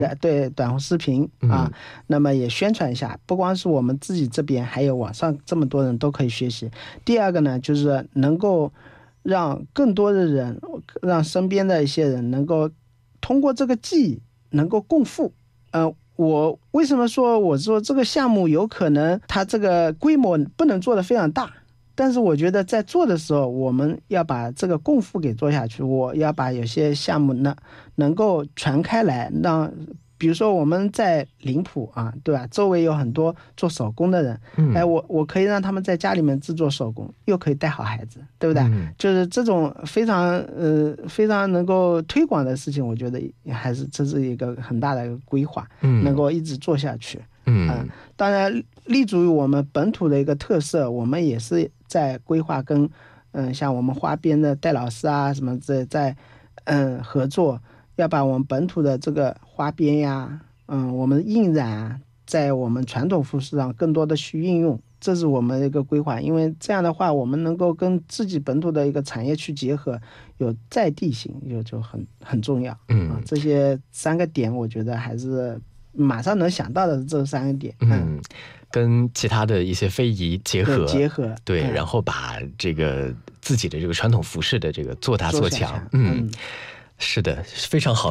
对短红视频啊，那么也宣传一下，不光是我们自己这边，还有网上这么多人都可以学习。第二个呢，就是能够让更多的人，让身边的一些人能够通过这个技艺能够共富。我为什么说我说这个项目有可能它这个规模不能做得非常大，但是我觉得在做的时候，我们要把这个共富给做下去。我要把有些项目呢能够传开来，让比如说我们在临浦啊，对吧？周围有很多做手工的人，我可以让他们在家里面制作手工，又可以带好孩子，对不对？就是这种非常能够推广的事情，我觉得还是这是一个很大的一个规划，能够一直做下去。当然立足于我们本土的一个特色，我们也是在规划跟像我们花边的戴老师啊什么在合作，要把我们本土的这个花边呀，我们印染啊，在我们传统服饰上更多的去应用，这是我们的一个规划。因为这样的话，我们能够跟自己本土的一个产业去结合，有在地性，就很重要。这些3个点，我觉得还是马上能想到的是这3个点。 跟其他的一些非遗结合，对，然后把这个自己的这个传统服饰的这个做大做强。是的，非常好。